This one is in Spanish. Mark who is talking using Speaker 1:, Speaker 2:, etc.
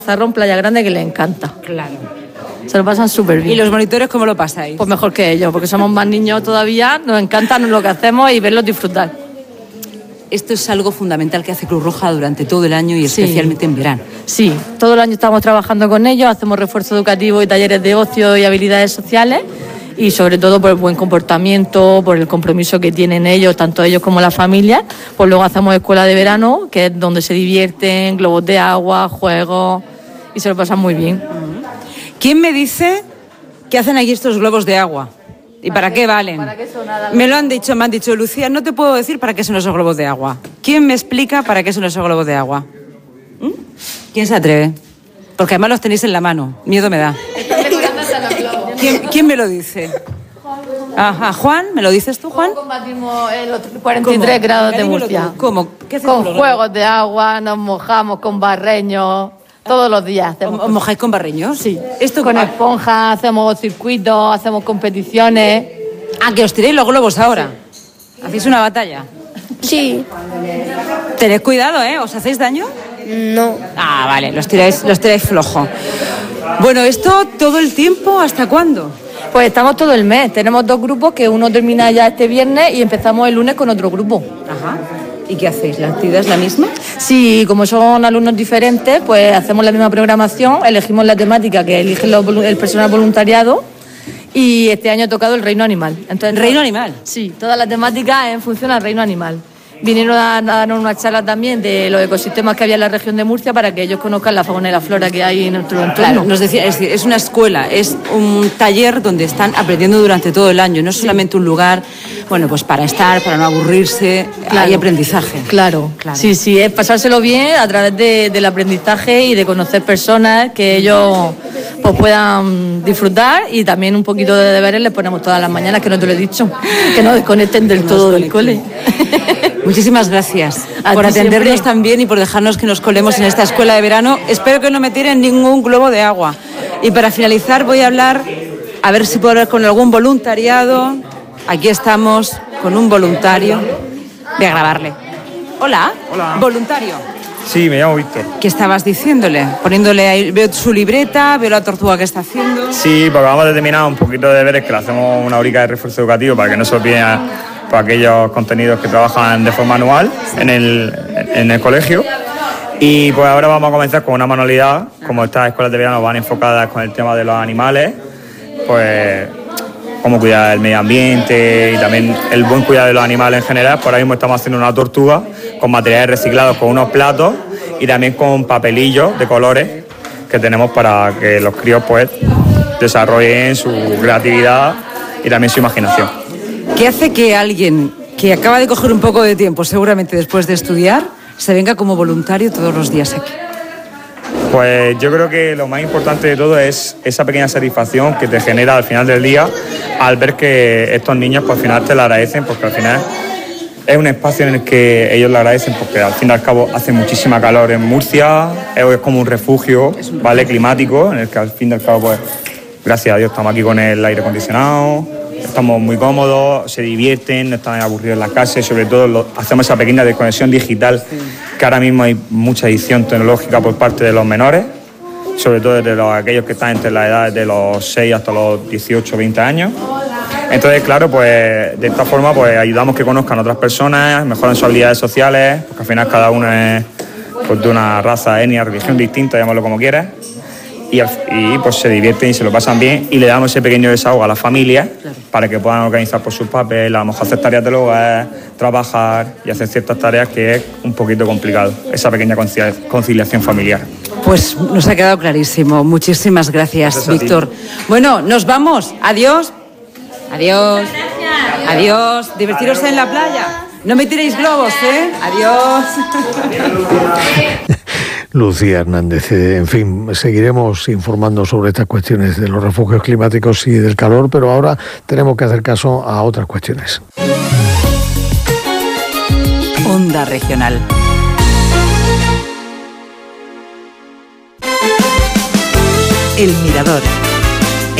Speaker 1: Zarrón, Playa Grande, que les encanta.
Speaker 2: Claro.
Speaker 1: Se lo pasan súper bien.
Speaker 2: ¿Y los monitores cómo lo pasáis?
Speaker 1: Pues mejor que ellos, porque somos más niños todavía, nos encanta lo que hacemos y verlos disfrutar.
Speaker 2: Esto es algo fundamental que hace Cruz Roja durante todo el año y especialmente en verano.
Speaker 1: Sí, todo el año estamos trabajando con ellos, hacemos refuerzo educativo y talleres de ocio y habilidades sociales, y sobre todo por el buen comportamiento, por el compromiso que tienen ellos, tanto ellos como la familia. Pues luego hacemos escuela de verano, que es donde se divierten, globos de agua, juegos, y se lo pasan muy bien.
Speaker 2: ¿Quién me dice qué hacen aquí estos globos de agua? ¿Y para qué valen?
Speaker 1: ¿Para qué son nada?
Speaker 2: Me han dicho, Lucía, no te puedo decir para qué son esos globos de agua. ¿Quién me explica para qué son esos globos de agua? ¿Quién se atreve? Porque además los tenéis en la mano. Miedo me da. ¿Quién me lo dice? Ajá, Juan, ¿me lo dices tú, Juan?
Speaker 1: ¿Cómo combatimos los 43 grados de Murcia?
Speaker 2: ¿Cómo? ¿Qué hacéis
Speaker 1: Con juegos de agua, nos mojamos con barreños, todos los días hacemos.
Speaker 2: ¿Os mojáis con barreños?
Speaker 1: Sí.
Speaker 2: ¿Esto
Speaker 1: con esponjas, hacemos circuitos, hacemos competiciones.
Speaker 2: Ah, que os tiréis los globos ahora. Sí. ¿Hacéis una batalla?
Speaker 3: Sí.
Speaker 2: Tened cuidado, ¿eh? ¿Os hacéis daño?
Speaker 3: No.
Speaker 2: Ah, vale, los tiráis flojo. Bueno, ¿esto todo el tiempo? ¿Hasta cuándo?
Speaker 1: Pues estamos todo el mes. Tenemos 2 grupos, que uno termina ya este viernes y empezamos el lunes con otro grupo.
Speaker 2: Ajá. ¿Y qué hacéis? ¿La actividad es la misma?
Speaker 1: Sí, como son alumnos diferentes, pues hacemos la misma programación, elegimos la temática que elige el personal voluntariado, y este año ha tocado el reino animal. Entonces,
Speaker 2: ¿Reino animal?
Speaker 1: Sí, toda la temática en función al reino animal. Vinieron a darnos una charla también de los ecosistemas que había en la región de Murcia para que ellos conozcan la fauna y la flora que hay en nuestro entorno.
Speaker 2: Claro, nos decía, es decir, es una escuela, es un taller donde están aprendiendo durante todo el año, no es solamente un lugar, bueno, pues para estar, para no aburrirse,
Speaker 1: claro,
Speaker 2: hay aprendizaje.
Speaker 1: Claro. Sí, es pasárselo bien a través del aprendizaje y de conocer personas que ellos pues puedan disfrutar, y también un poquito de deberes les ponemos todas las mañanas, que no te lo he dicho, que no desconecten del todo del cole.
Speaker 2: Muchísimas gracias por atendernos también y por dejarnos que nos colemos en esta escuela de verano. Espero que no me tiren ningún globo de agua. Y para finalizar voy a hablar, a ver si puedo hablar con algún voluntariado. Aquí estamos con un voluntario. Voy a grabarle. Hola.
Speaker 4: Hola.
Speaker 2: Voluntario.
Speaker 4: Sí, me llamo Víctor.
Speaker 2: ¿Qué estabas diciéndole? Poniéndole ahí, veo su libreta, veo la tortuga que está haciendo.
Speaker 4: Sí, porque vamos a terminar un poquito de deberes, que le hacemos una horica de refuerzo educativo para que no se olviden por aquellos contenidos que trabajan de forma anual en el colegio. Y pues ahora vamos a comenzar con una manualidad. Como estas escuelas de verano van enfocadas con el tema de los animales, pues cómo cuidar el medio ambiente y también el buen cuidado de los animales en general. Por ahí mismo estamos haciendo una tortuga con materiales reciclados, con unos platos y también con papelillos de colores que tenemos para que los críos pues desarrollen su creatividad y también su imaginación.
Speaker 2: ¿Qué hace que alguien que acaba de coger un poco de tiempo, seguramente después de estudiar, se venga como voluntario todos los días aquí?
Speaker 4: Pues yo creo que lo más importante de todo es esa pequeña satisfacción que te genera al final del día al ver que estos niños pues al final te lo agradecen, porque al final es un espacio en el que ellos lo agradecen, porque al fin y al cabo hace muchísima calor en Murcia, es como un refugio, ¿vale?, climático, en el que al fin y al cabo pues gracias a Dios estamos aquí con el aire acondicionado, estamos muy cómodos, se divierten, no están aburridos en las casas, y sobre todo hacemos esa pequeña desconexión digital, que ahora mismo hay mucha edición tecnológica por parte de los menores, sobre todo de aquellos que están entre las edades de los 6 hasta los 18 o 20 años. Entonces, claro, pues de esta forma pues ayudamos que conozcan a otras personas, mejoran sus habilidades sociales, porque al final cada uno es pues, de una raza, etnia, religión distinta, llámalo como quieras. Y pues se divierten y se lo pasan bien, y le damos ese pequeño desahogo a las familias, claro, para que puedan organizar por sus papeles, a lo mejor hacer tareas del hogar, trabajar y hacer ciertas tareas que es un poquito complicado, esa pequeña conciliación familiar.
Speaker 2: Pues nos ha quedado clarísimo. Muchísimas gracias, Víctor. Bueno, nos vamos. Adiós. Adiós. Adiós. Divertiros en la playa. No me tiréis globos, ¿eh? Adiós.
Speaker 5: Lucía Hernández. En fin, seguiremos informando sobre estas cuestiones de los refugios climáticos y del calor, pero ahora tenemos que hacer caso a otras cuestiones.
Speaker 2: Onda Regional. El Mirador.